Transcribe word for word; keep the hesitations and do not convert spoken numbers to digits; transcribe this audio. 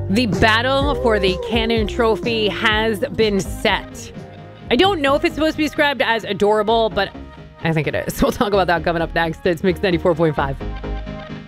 The battle for the Cannon Trophy has been set. I don't know if it's supposed to be described as adorable, but I think it is. We'll talk about that coming up next. It's Mix ninety-four point five.